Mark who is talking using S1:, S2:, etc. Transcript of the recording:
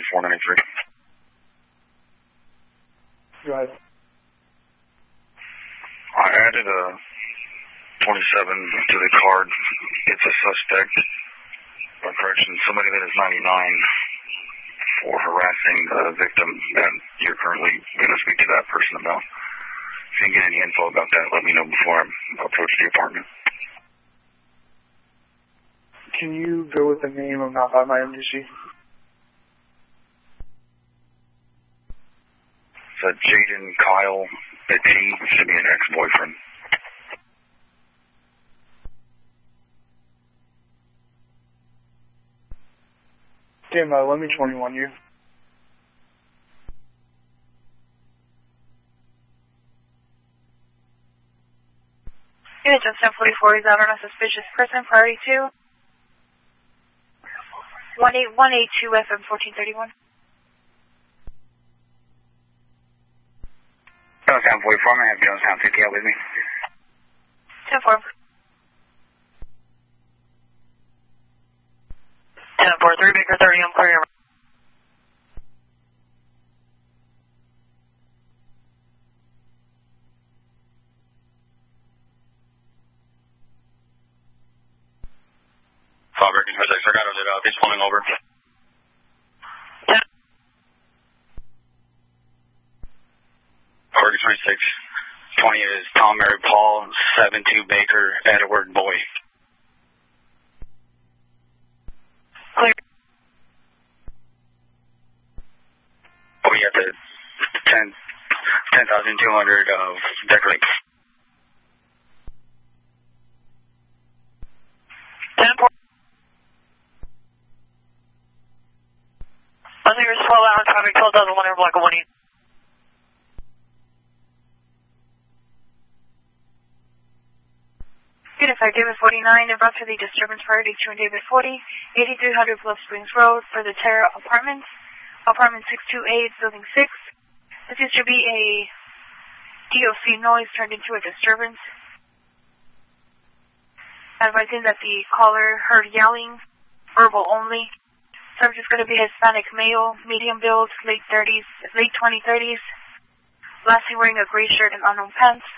S1: 493.
S2: Go ahead.
S1: I added a 27 to the card. It's a suspect, by correction, somebody that is 99 for harassing the victim that you're currently going to speak to that person about. If you can get any info about that, let me know before I approach the apartment.
S2: Can you go with the name of not by my MDC?
S1: It's a Jaden Kyle Bettini. Should be an ex-boyfriend.
S2: Stand by, let me 21 you.
S3: Unit just 1044 is out on a suspicious person, priority 2. 18182 FM 1431.
S1: 1044, I have Jonestown 50 with me.
S3: 10-4. 10-4-3, Baker 30, I'm clearing.
S1: Fabric and Jose Sargato did he's pulling over.
S3: 10.
S1: Fergus 26. 20 is Tom Mary Paul, 72 Baker, Edward Boy.
S3: Clear.
S1: We got the 10,200 of Decker Lake.
S3: 10-4. I think you're 12 out on traffic, 12,100 block of 1 Unit 5, David 49, and brought to the disturbance priority 2 and David 40, 8300 Bluff Springs Road for the Terra Apartments, apartment 628, building 6. This used to be a DOC noise turned into a disturbance. Advising that the caller heard yelling, verbal only. Subject is going to be Hispanic male, medium build, late 20s, last seen wearing a gray shirt and unknown pants.